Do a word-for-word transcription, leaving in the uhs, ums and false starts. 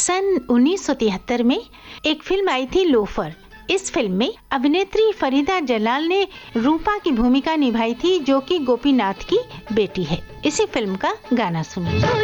सन उन्नीस सौ तिहत्तर में एक फिल्म आई थी लोफर। इस फिल्म में अभिनेत्री फरीदा जलाल ने रूपा की भूमिका निभाई थी, जो कि गोपीनाथ की बेटी है। इसी फिल्म का गाना सुनिए।